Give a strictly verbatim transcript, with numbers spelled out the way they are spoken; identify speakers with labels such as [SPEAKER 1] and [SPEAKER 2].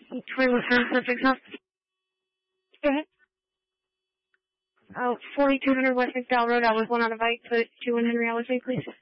[SPEAKER 1] Twin return subject, huh? Go ahead. Oh, forty-two hundred West McDowell Road. I was one on a bike. Put two in Henry Alice, please.